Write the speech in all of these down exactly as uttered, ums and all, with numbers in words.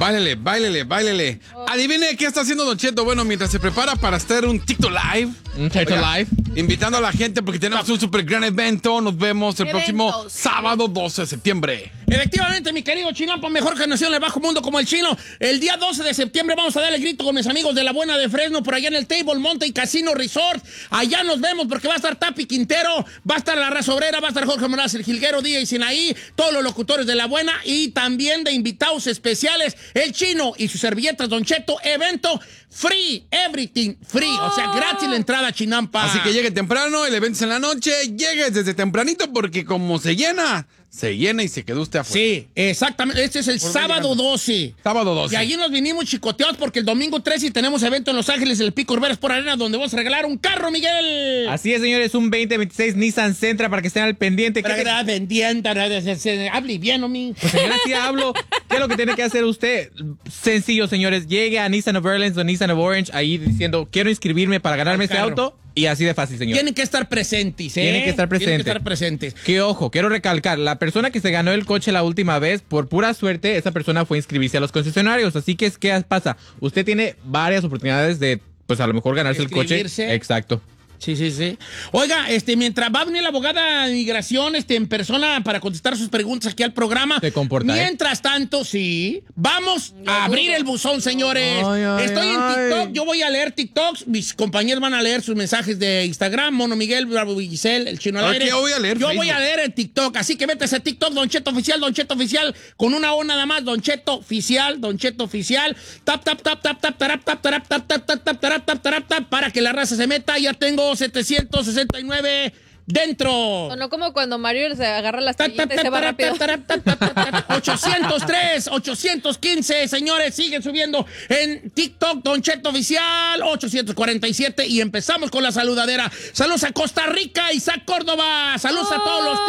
Báilele, báilele, báilele. Oh. Adivine qué está haciendo Don Cheto. Bueno, mientras se prepara para hacer un TikTok Live. Un TikTok Live. Invitando a la gente porque tenemos un super gran evento. Nos vemos el Eventos. próximo sábado doce de septiembre. Efectivamente, mi querido Chinampa, mejor generación del bajo mundo como el chino. El día doce de septiembre vamos a dar el grito con mis amigos de La Buena de Fresno por allá en el Table Mountain Casino Resort. Allá nos vemos porque va a estar Tapi Quintero, va a estar La Raza Obrera, va a estar Jorge Morales, el Jilguero, D J Sinaí, todos los locutores de La Buena y también de invitados especiales, el chino y sus servilletas Don Cheto. Evento free, everything free, oh. o sea, gratis la entrada, Chinampa. Así que llegue temprano, el evento es en la noche, llegue desde tempranito porque como se llena... Se llena y se quedó usted afuera. Sí, exactamente. Este es el sábado doce. Sábado doce. Y allí nos vinimos chicoteados porque el domingo trece tenemos evento en Los Ángeles, el Pico Urbana por Arena, donde vamos a regalar un carro, Miguel. Así es, señores, un veinte veintiséis Nissan Sentra para que estén al pendiente. Para que estén pendiente, hable bien, ¿no, mi? Pues señora, sí hablo. ¿Qué es lo que tiene que hacer usted? Sencillo, señores. Llegue a Nissan of Orleans o Nissan of Orange ahí diciendo, quiero inscribirme para ganarme este auto. Y así de fácil, señor. Tienen que estar presentes, ¿eh? Tienen que estar presentes. Tienen que estar presentes. Que ojo, quiero recalcar, la persona que se ganó el coche la última vez, por pura suerte, esa persona fue a inscribirse a los concesionarios. Así que, ¿qué pasa? Usted tiene varias oportunidades de, pues a lo mejor ganarse el coche. Exacto. Sí, sí, sí. Oiga, este, mientras va a venir la abogada de inmigración este, en persona para contestar sus preguntas aquí al programa. Se comporta, Mientras ¿eh? tanto, sí, vamos no, a abrir no. el buzón, señores. Ay, ay, Estoy ay. en TikTok, yo voy a leer TikToks, mis compañeros van a leer sus mensajes de Instagram, Mono Miguel, Bravo Giselle, el Chino al aire. Yo voy a leer Yo Facebook. voy a leer en TikTok, así que métese a TikTok, Don Cheto Oficial, Don Cheto Oficial, con una O nada más, Don Cheto Oficial, Don Cheto Oficial, tap, tap, tap, tap, tap, tap, tap, tap, tap, tap, tap, tap, tap, tap, tap, tap, tap, para que la raza se meta. Ya tengo setecientos sesenta y nueve dentro. O no como cuando Mario se agarra las tallitas y se va rápido. ochocientos tres, ochocientos quince, señores, siguen subiendo en TikTok, Don Cheto Oficial, ochocientos cuarenta y siete, y empezamos con la saludadera. Saludos a Costa Rica, Isaac Córdoba, saludos oh. a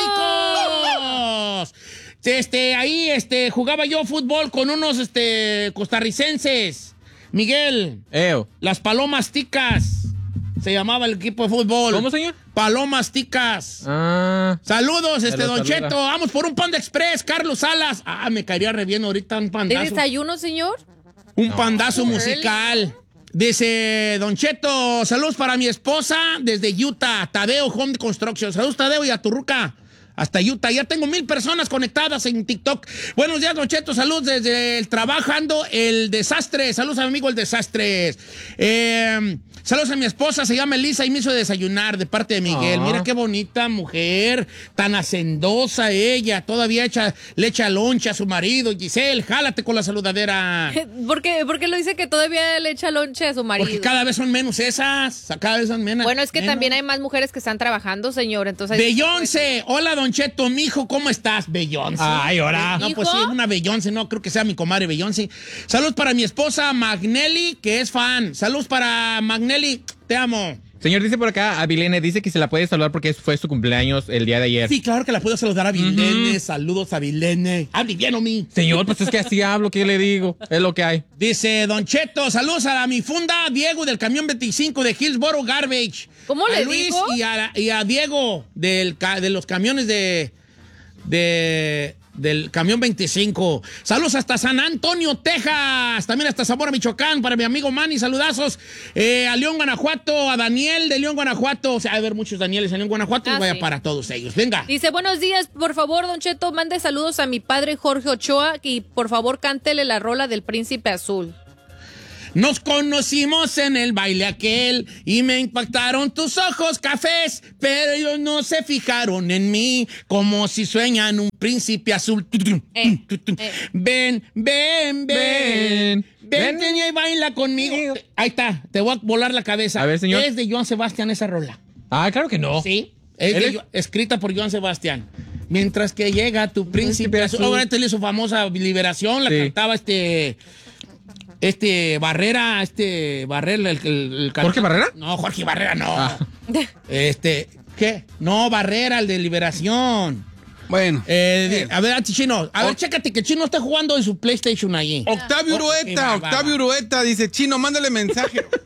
todos los ticos. Este, ahí, este, jugaba yo fútbol con unos, este, costarricenses. Miguel, Eo. las Palomas Ticas. Se llamaba el equipo de fútbol. ¿Cómo, señor? Palomas Ticas. Ah. Saludos, este, Don saluda. Cheto. Vamos por un Panda Express, Carlos Salas. Ah, me caería re bien ahorita un pandazo. ¿De desayuno, señor? Un no. pandazo musical. Dice Don Cheto, saludos para mi esposa desde Utah, Tadeo Home Construction. Saludos, Tadeo, y a tu ruca. Hasta Utah. Ya tengo mil personas conectadas en TikTok. Buenos días, Don Cheto. Saludos desde el trabajando el desastre. Saludos a mi amigo el desastre. Eh, saludos a mi esposa, se llama Elisa y me hizo desayunar de parte de Miguel. Oh. Mira qué bonita mujer, tan hacendosa ella. Todavía echa, le echa loncha a su marido. Giselle, jálate con la saludadera. ¿Por qué, ¿Por qué lo dice que todavía le echa lonche a su marido? Porque cada vez son menos esas. Cada vez son menos. Bueno, es que menos. también hay más mujeres que están trabajando, señor. Entonces, Beyoncé, hola, Don Cheto, mijo, ¿cómo estás? Beyoncé. Ay, ahora. No, pues sí, una Beyoncé, no, creo que sea mi comadre Beyoncé. Saludos para mi esposa Magnelli, que es fan. Saludos para Magnelli, te amo. Señor, dice por acá, Avilene, dice que se la puede saludar porque fue su cumpleaños el día de ayer. Sí, claro que la puedo saludar a Vilene. Uh-huh. Saludos a Vilene. Hable bien, o mí. Señor, pues es que así hablo, ¿qué le digo? Es lo que hay. Dice Don Cheto, saludos a mi funda Diego del camión veinticinco de Hillsboro Garbage. ¿Cómo a le Luis digo? Y a, y a Diego del, de los camiones de... de del camión veinticinco. Saludos hasta San Antonio, Texas. También hasta Zamora, Michoacán, para mi amigo Manny. Saludazos eh, a León, Guanajuato, a Daniel de León, Guanajuato. O sea, hay haber muchos Danieles en León, Guanajuato. Ah, y vaya sí. para todos ellos. Venga. Dice, buenos días, por favor, Don Cheto, mande saludos a mi padre Jorge Ochoa y por favor cántele la rola del Príncipe Azul. Nos conocimos en el baile aquel y me impactaron tus ojos cafés, pero ellos no se fijaron en mí como si sueñan un príncipe azul. Eh, eh. Ven, ven, ven, ven, ven, ven y baila conmigo. Ahí está, te voy a volar la cabeza. A ver, señor. Es de Joan Sebastián esa rola. Ah, claro que no. Sí, es, de, es? escrita por Joan Sebastián. Mientras que llega tu príncipe, príncipe azul. Ahora te le hizo famosa Liberación, la sí. cantaba este... Este Barrera, este Barrera, el, el, el ¿Jorge Barrera? No, Jorge Barrera no. Ah. Este, ¿qué? No, Barrera, el de Liberación. Bueno. Eh, a ver, Chino, a o ver, chécate que Chino está jugando en su PlayStation allí. Octavio Urueta, oh, Octavio Urueta dice, Chino, mándale mensaje.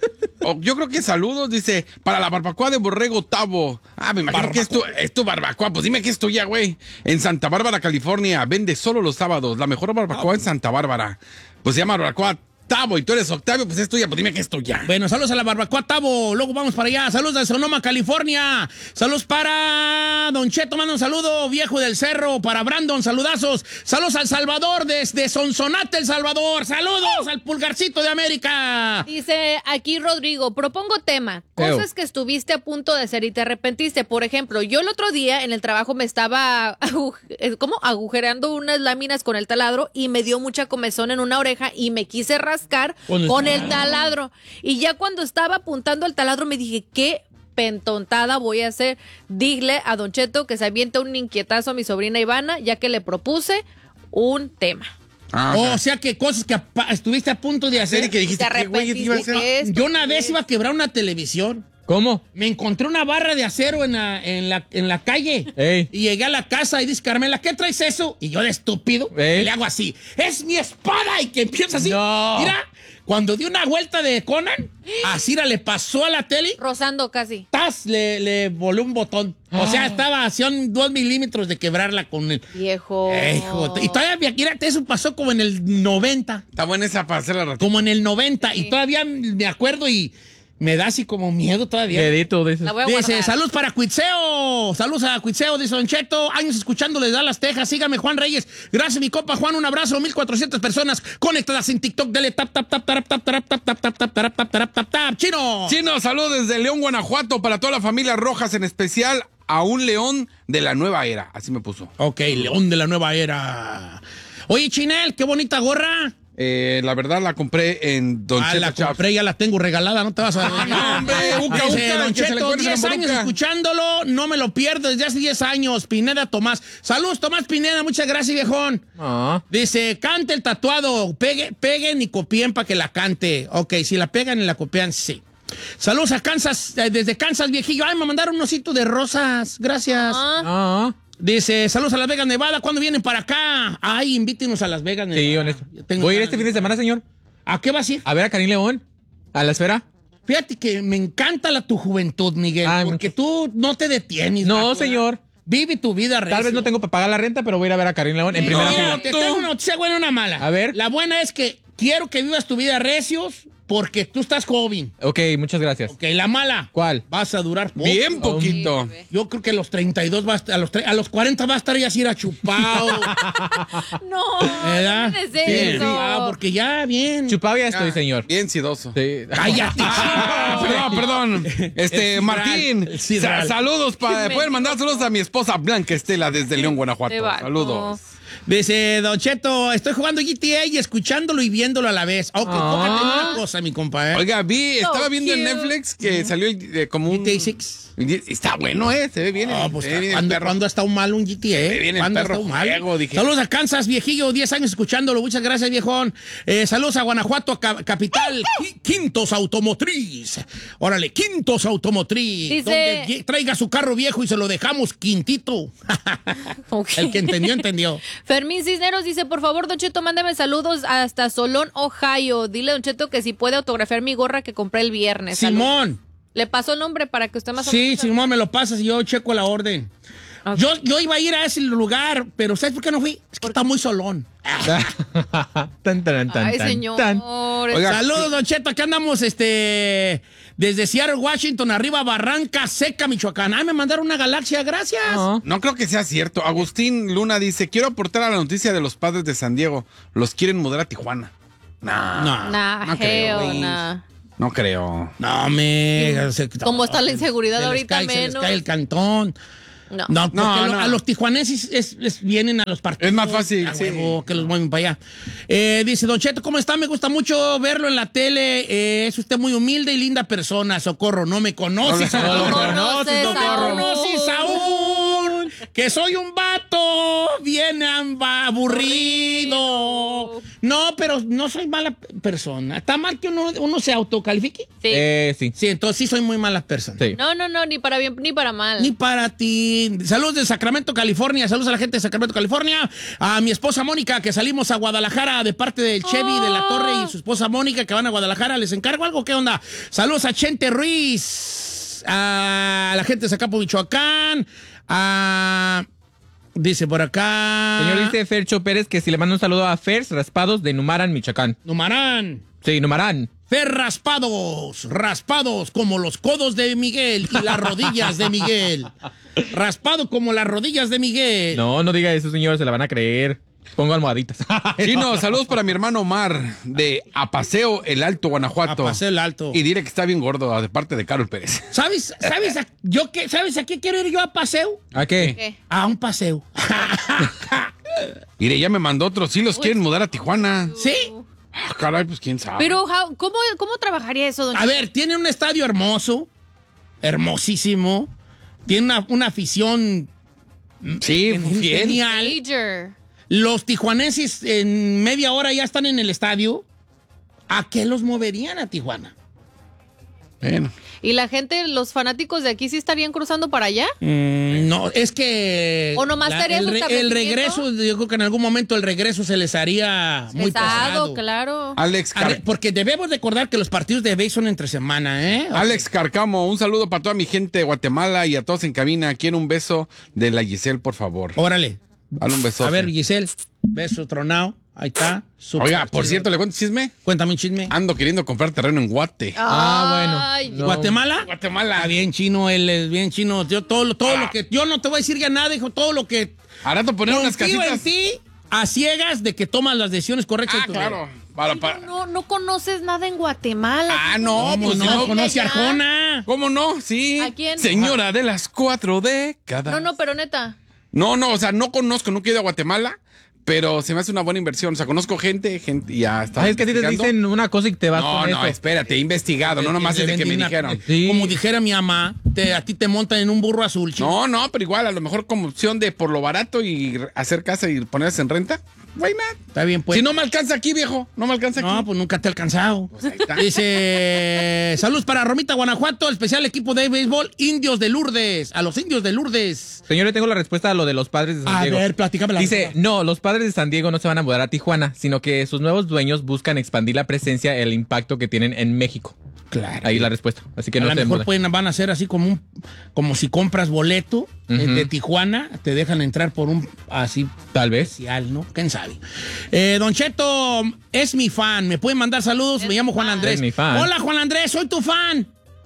oh, yo creo que saludos, dice, para la barbacoa de Borrego Tavo. Ah, me imagino Barbacoa. que es tu, es tu barbacoa. Pues dime que es tuya, güey. En Santa Bárbara, California. Vende solo los sábados. La mejor barbacoa en Santa Bárbara. Pues se llama barbacoa Tavo y tú eres Octavio, pues es tuya. Pues dime que es tuya. Bueno, saludos a la barbacoa Tavo. Luego vamos para allá. Saludos de Sonoma, California. Saludos para Don Cheto, manda un saludo. Viejo del Cerro. Para Brandon, saludazos. Saludos al Salvador, desde Sonsonate, El Salvador. Saludos al Pulgarcito de América. Dice aquí Rodrigo, propongo tema, Eo. cosas que estuviste a punto de hacer y te arrepentiste. Por ejemplo, yo el otro día en el trabajo me estaba agu- ¿cómo? agujereando unas láminas con el taladro y me dio mucha comezón en una oreja y me quise rascar Con el- con el taladro. Y ya cuando estaba apuntando el taladro me dije, ¿qué pentontada voy a hacer? Dile a Don Cheto que se aviente un inquietazo a mi sobrina Ivana, ya que le propuse un tema. Ah, Oh, o sea que cosas que apa- estuviste a punto de hacer. serie que ¿Te dijiste que, güey, ¿qué iba a arrepentiste? hacer? ¿Qué es? Yo una vez iba a quebrar una televisión. ¿Cómo? Me encontré una barra de acero en la, en la, en la calle. Ey. Y llegué a la casa y dice, Carmela, ¿qué traes eso? Y yo de estúpido Ey. le hago así, ¡es mi espada! Y que empieza así. No. Mira, cuando dio una vuelta de Conan, así le pasó a la tele, Rozando casi. ¡tas! Le, le voló un botón. O sea, estaba así a un dos milímetros de quebrarla con el... Viejo. Hijo, y todavía, mira, eso pasó como en el noventa. Está buena esa para hacer la ratita. Como en el noventa. Sí. Y todavía me acuerdo y me da así como miedo todavía. Edito, dices. La voy a Dice, guardar. saludos para Cuitzeo. Saludos a Cuitzeo, dice Don Cheto. Años escuchándole de Dallas, Texas. Sígame, Juan Reyes. Gracias, mi compa Juan. Un abrazo. mil cuatrocientas personas conectadas en TikTok. Dele tap, tap, tap, tap, tap, tap, tap, tap, tap, tap, tap, tap, tap, tap, tap. ¡Chino! Chino, saludos desde León, Guanajuato, para toda la familia Rojas, en especial a un león de la nueva era. Así me puso. Ok, León de la nueva era. Oye, Chinel, qué bonita gorra. Eh, la verdad la compré en Don Ah, Cheto la Chaps. compré, ya la tengo regalada, no te vas a... no, hombre, uca, Dice, uca, Don que se le Cheto, encuentre diez la años boruca. escuchándolo, no me lo pierdo desde hace diez años. Pineda Tomás. Saludos, Tomás Pineda, muchas gracias, viejón. Ah. Dice, cante el tatuado, pegue, peguen y copien para que la cante. Ok, si la pegan y la copian, sí. Saludos a Kansas, eh, desde Kansas, viejillo. Ay, me mandaron un osito de rosas, gracias. Ah, Ah. Dice, saludos a Las Vegas, Nevada, ¿cuándo vienen para acá? Ay, invítenos a Las Vegas, Nevada. Sí, honesto. Yo tengo Voy a ir ganas este fin de semana, señor. ¿A qué vas a ir? A ver a Karim León. A la esfera. Fíjate que me encanta la, tu juventud, Miguel, Ay, porque tú no te detienes. No, vato. señor. Vive tu vida recio. Tal vez no tengo para pagar la renta, pero voy a ir a ver a Karim León en No, primera mira, fila. te tengo una noticia buena y una mala. A ver. La buena es que quiero que vivas tu vida recios porque tú estás joven. Ok, muchas gracias. Ok, la mala. ¿Cuál? Vas a durar poco. Bien poquito. Yo creo que a los treinta y dos va a estar, a los, tre- a los cuarenta va a estar ya así era chupado. no, ¿Verdad? no Sí, es eso. ah, porque ya bien. Chupado ya estoy, Ah, señor. Bien sidoso. Sí. Cállate. Ah, perdón, perdón. Este, Es Martín, Sidral, Sidral. sa- saludos para Me- pueden mandar saludos a mi esposa Blanca Estela desde León, Guanajuato. Te vato. Saludos. Dice, Don Cheto, estoy jugando G T A y escuchándolo y viéndolo a la vez. Ok, Ah. póngate en una cosa, mi compa, ¿eh? Oiga, vi, estaba So viendo en cute. Netflix que salió eh, como un... G T A seis. Está bueno, ¿eh? Se ve bien. Ah, pues, se ve bien el ¿cuándo, perro. cuándo ha estado mal un G T A? Se viene el ¿Cuándo ha perro estado mal? juego, dije. Saludos a Kansas, viejillo, diez años escuchándolo. Muchas gracias, viejón. Eh, saludos a Guanajuato, ca- capital, Qui- Quintos Automotriz. Órale, Quintos Automotriz. Dice- Donde lle- traiga su carro viejo y se lo dejamos quintito. Ok. El que entendió, entendió. Fermín Cisneros dice, por favor, Don Cheto, mándame saludos hasta Solón, Ohio. Dile, Don Cheto, que si puede autografiar mi gorra que compré el viernes. Saludos. Simón. Le paso el nombre para que usted más o Sí, menos- Simón, me lo pasas y yo checo la orden. Ok. Yo, yo iba a ir a ese lugar, pero ¿sabes por qué no fui? Es que está muy solón. Tan, tan, tan, Ay, tan, señor. tan. Oiga, Saludos, Don Cheto. Acá andamos este, desde Seattle, Washington, arriba Barranca Seca, Michoacán. Ay, me mandaron una galaxia, gracias. Ah. No creo que sea cierto. Agustín Luna dice, quiero aportar a la noticia de los padres de San Diego. Los quieren mudar a Tijuana. Nah, No, Nah, No creo, hell, güey. nah. no creo. no, me. se- ¿Cómo está la inseguridad se les ahorita cae- Se les menos? cae el cantón. No. No, porque No, lo- no. a los tijuaneses es- es- vienen a los partidos. Es más fácil, A sí. huevo, que los mueven para allá. Eh, dice, Don Cheto, ¿cómo está? Me gusta mucho verlo en la tele. Eh, es usted muy humilde y linda persona. Socorro, no me conoces. No, Socorro. no, no conoces No me aún. conoces aún. Que soy un vato vato viene aburrido. No, pero no soy mala persona. ¿Está mal que uno, uno se autocalifique? Sí. Eh, sí. Sí, entonces sí soy muy mala persona. Sí. No, no, no, ni para bien ni para mal. Ni para ti. Saludos de Sacramento, California. Saludos a la gente de Sacramento, California. A mi esposa Mónica, que salimos a Guadalajara de parte del Chevy de la Torre y su esposa Mónica, que van a Guadalajara. ¿Les encargo algo? ¿Qué onda? Saludos a Chente Ruiz. A la gente de Zacapo, Michoacán. A... Dice por acá... Señor, dice Fercho Pérez que si le manda un saludo a Fers Raspados de Numaran, Michoacán. Numarán. Sí, Numaran. Fer raspados, raspados como los codos de Miguel y las rodillas de Miguel. Raspado como las rodillas de Miguel. No, no diga eso, señor, se la van a creer. Pongo almohaditas. Chino, saludos para mi hermano Omar de Apaseo el Alto, Guanajuato. Apaseo el Alto. Y diré que está bien gordo de parte de Carol Pérez. ¿Sabes, sabes, a, yo qué, ¿sabes a qué quiero ir yo a paseo? ¿A qué? ¿Qué? A un paseo. Mire, ya me mandó otros. Sí, los Uy. quieren mudar a Tijuana. ¿Sí? Ah, caray, pues quién sabe. Pero, how- ¿cómo, ¿cómo trabajaría eso, don A ver, tiene un estadio hermoso, hermosísimo. Tiene una, una afición sí, fiel. genial. Major? Los tijuanenses en media hora ya están en el estadio. ¿A qué los moverían a Tijuana? Bueno. ¿Y la gente, los fanáticos de aquí sí estarían cruzando para allá? Mm, no, es que... ¿O nomás sería el, su re- el establecimiento? regreso, yo creo que en algún momento el regreso se les haría muy pesado. claro. Alex, A ver, Car- porque debemos recordar que los partidos de béisbol son entre semana, ¿eh? Alex Carcamo, un saludo para toda mi gente de Guatemala y a todos en cabina. Quiero un beso de la Giselle, por favor. Órale. Dale un beso. A ver, Giselle, beso tronado. Ahí está. Súper Oiga, por chido. cierto, ¿le cuento chisme? Cuéntame un chisme. Ando queriendo comprar terreno en Guate. Ah, Ay, bueno. No. ¿Guatemala? Guatemala. Está bien chino, él es bien chino. Yo todo, lo- todo lo que... Yo no te voy a decir ya nada, hijo. Todo lo que... A rato poner unas Confío en casitas. ti a ciegas de que tomas las decisiones correctas. Ah, en tu vida. claro. Para, para. No, no conoces nada en Guatemala. Ah, no, ¿Cómo pues no? no. Conoce a allá. Arjona. ¿Cómo no? Sí. ¿A quién? Señora de las cuatro décadas. No, no, pero neta. No, no, o sea, no conozco, nunca he ido a Guatemala, pero se me hace una buena inversión. O sea, conozco gente, gente y ya está. Ah, es que a ti te dicen una cosa y te vas No, con no, eso. espérate, he investigado, no nomás es de que me Una- dijeron. Sí. Como dijera mi mamá, te- a ti te montan en un burro azul, chico. No, no, pero igual, a lo mejor como opción de por lo barato y r- hacer casa y ponerse en renta. Why not? Está bien, pues. Si no me alcanza aquí, viejo, no me alcanza aquí. No, pues nunca te he alcanzado. Pues ahí está. Dice, saludos para Romita, Guanajuato, especial equipo de béisbol, Indios de Lourdes, a los Indios de Lourdes. Señor, yo tengo la respuesta a lo de los padres de San A Diego. ver, platícame la Dice, respuesta. no, los padres de San Diego no se van a mudar a Tijuana, sino que sus nuevos dueños buscan expandir la presencia y el impacto que tienen en México. Claro. Ahí la respuesta. Así que a no lo se mejor mudan. pueden, van a ser así como un, como si compras boleto eh, Ujú. de Tijuana, te dejan entrar por un así Tal vez. especial, ¿no? ¿Quién sabe? Eh, Don Cheto es mi fan, me pueden mandar saludos, Es me llamo mi Juan fan. Andrés. Es mi fan. Hola Juan Andrés, soy tu fan.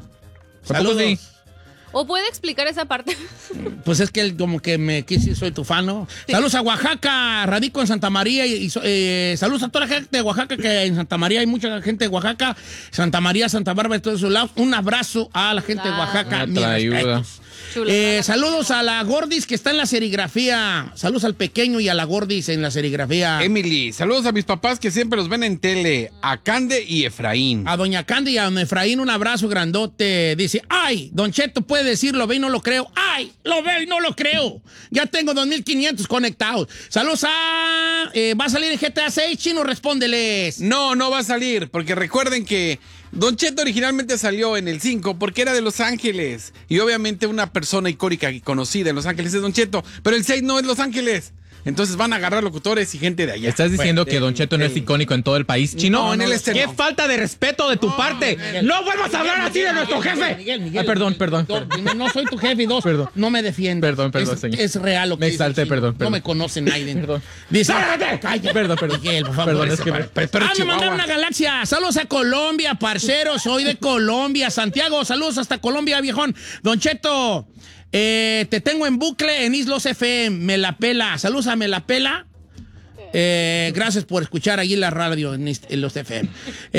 ¿A poco sí? ¿O puede explicar esa parte? Pues es que él como que me quise, soy tu fan, ¿no? Saludos a Oaxaca, radico en Santa María y, y so- eh, saludos a toda la gente de Oaxaca, que en Santa María hay mucha gente de Oaxaca, Santa María, Santa Bárbara, de todos esos lados. Un abrazo a la gente de Ah. Oaxaca. Una mis trayuda. respetos. Chulo. Eh, saludos a la Gordis que está en la serigrafía. Saludos al pequeño y a la Gordis en la serigrafía. Emily, saludos a mis papás que siempre los ven en tele, a Cande y Efraín. A doña Candy y a don Efraín un abrazo grandote. Dice, ay, don Cheto puede decir, lo ve y no lo creo. Ay, lo veo y no lo creo. Ya tengo dos mil quinientos conectados. Saludos a... eh, ¿va a salir en G T A seis? Chino, respóndeles. No, no va a salir, porque recuerden que Don Cheto originalmente salió en el cinco porque era de Los Ángeles. Y obviamente una persona icónica y conocida en Los Ángeles es Don Cheto. Pero el seis no es Los Ángeles. Entonces van a agarrar locutores y gente de allá. ¿Estás diciendo Bueno, que Don del- Cheto no es del- icónico en todo el país chino? No, en el este ¡Qué no. falta de respeto de tu parte! Miguel. ¡No vuelvas a hablar así de nuestro jefe! Miguel, Miguel, Ah, perdón, Miguel. perdón, Dos, perdón. primero, no soy tu jefe y dos, Perdón. no me defiendes. Perdón, perdón, es, señor. es real lo que Me dice el exalté, chino. perdón, No perdón. me conoce nadie. Perdón. Dice, Perdón, perdón. Miguel, por favor. Perdón, es que me- Pero- pero ah, me Chihuahua. mandaron una galaxia. Saludos a Colombia, parceros. Soy de Colombia. Santiago, saludos hasta Colombia, viejón. Don Cheto, eh, te tengo en bucle en Islos F M. Me la pela. Saludos a Me la pela. Eh, gracias por escuchar allí la radio en, est- en los F M.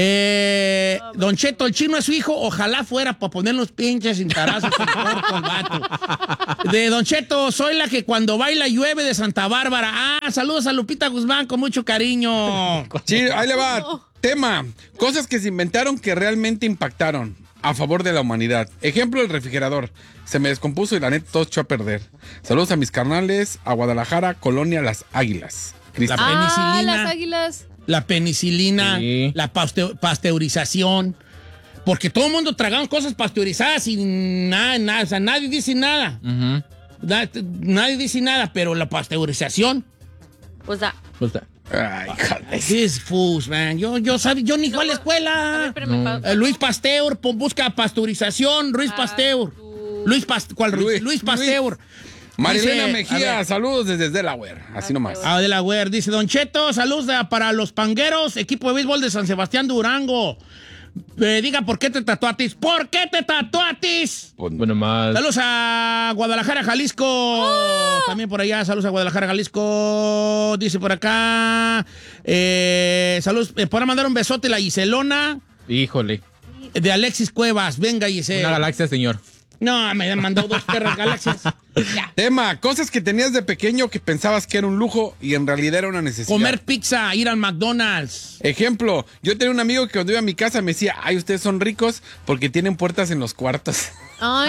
Eh, don Cheto, el chino es su hijo. Ojalá fuera para poner los pinches cintarazos en corto al vato. De Don Cheto, soy la que cuando baila llueve de Santa Bárbara. Ah, saludos a Lupita Guzmán con mucho cariño. Sí, ahí le va. Tema. Cosas que se inventaron que realmente impactaron. a favor de la humanidad. Ejemplo, el refrigerador. Se me descompuso y la neta todo echó a perder. Saludos a mis carnales, a Guadalajara, Colonia Las Águilas. La Ah, penicilina. las águilas. La penicilina, Sí. la paste- pasteurización. Porque todo el mundo tragamos cosas pasteurizadas y nada, nada, o sea, nadie dice nada. Ujú. Na- Nadie dice nada, pero la pasteurización. O sea, Pues, ah, Ay, joder. This fools, man. Yo, yo, sabe, yo ni fui a la a ver, escuela. espérame, pa- Eh, Luis Pasteur, pon- busca pasteurización. Luis Ah, Pasteur. tú. Luis Pasteur. ¿Cuál Luis? Luis- Luis Pasteur. Marilena Dice, Mejía, a ver, saludos desde Delaware. Así nomás. Ah, de la Güer, dice Don Cheto, saludos de- para los pangueros, equipo de béisbol de San Sebastián Durango. Eh, diga, ¿por qué te tatuatis? ¿Por qué te tatuatis? bueno, más. Saludos a Guadalajara, Jalisco. También por allá, saludos a Guadalajara, Jalisco. Dice por acá. Eh, saludos, eh, para mandar un besote a la Giselona Híjole. de Alexis Cuevas. Venga, Giselle. Una galaxia, señor. No, me mandó dos perras galaxias. Ya. Tema, cosas que tenías de pequeño que pensabas que era un lujo y en realidad era una necesidad. Comer pizza, ir al McDonald's. Ejemplo, yo tenía un amigo que cuando iba a mi casa me decía, ay, ustedes son ricos porque tienen puertas en los cuartos. Ay,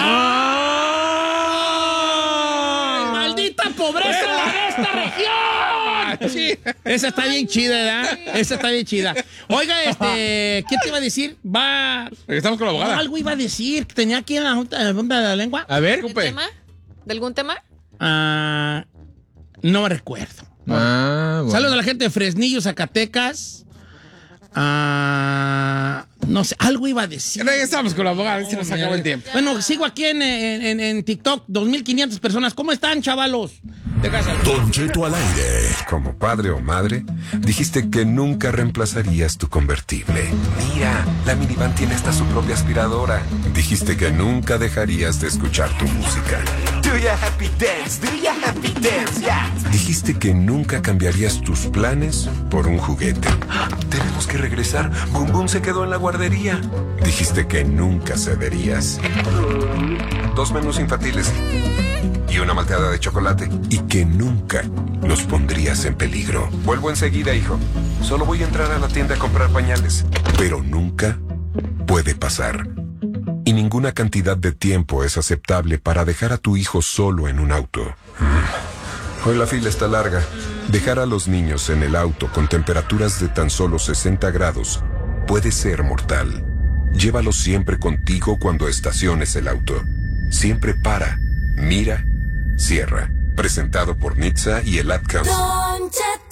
¡Ay, maldita pobreza de esta región! Sí. Esa está bien chida, ¿verdad? Esa está bien chida. Oiga, este, ¿qué te iba a decir? Va. Estamos con la abogada. Algo iba a decir. Tenía aquí en la junta, en la punta de la lengua. A ver. ¿de Ocupe. tema? ¿De algún tema? Ah, no me recuerdo. Ah, bueno. Saludos a la gente de Fresnillo, Zacatecas. Ah, no sé, algo iba a decir. Regresamos con la abogada, a ver si nos acaba el tiempo. Bueno, sigo aquí en, en, en- en TikTok, dos mil quinientas personas. ¿Cómo están, chavalos? De casa. Don Cheto al aire. Como padre o madre, dijiste que nunca reemplazarías tu convertible. Mira, la minivan tiene hasta su propia aspiradora. Dijiste que nunca dejarías de escuchar tu música. Do ya happy dance, do ya happy dance, yeah. Dijiste que nunca cambiarías tus planes por un juguete. Tenemos que regresar. Boom Boom se quedó en la guardería. Dijiste que nunca cederías. Dos menús infantiles y una malteada de chocolate. Y que nunca los pondrías en peligro. Vuelvo enseguida, hijo. Solo voy a entrar a la tienda a comprar pañales. Pero nunca puede pasar. Y ninguna cantidad de tiempo es aceptable para dejar a tu hijo solo en un auto. Hoy la fila está larga. Dejar a los niños en el auto con temperaturas de tan solo sesenta grados puede ser mortal. Llévalos siempre contigo cuando estaciones el auto. Siempre para, mira, cierra. Presentado por N H T S A y el Ad Council. Don Cheto